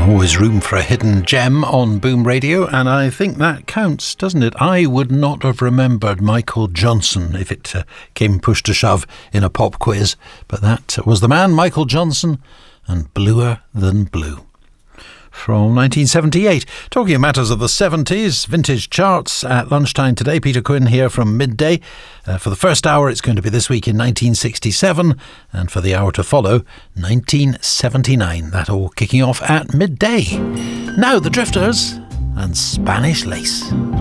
Always room for a hidden gem on Boom Radio, and I think that counts, doesn't it? I would not have remembered Michael Johnson if it came push to shove in a pop quiz, but that was the man, Michael Johnson, and Bluer Than Blue. From 1978. Talking of matters of the 70s, vintage charts at lunchtime today. Peter Quinn here from Midday. For the first hour, it's going to be this week in 1967, and for the hour to follow, 1979. That all kicking off at midday. Now, the Drifters and Spanish Lace.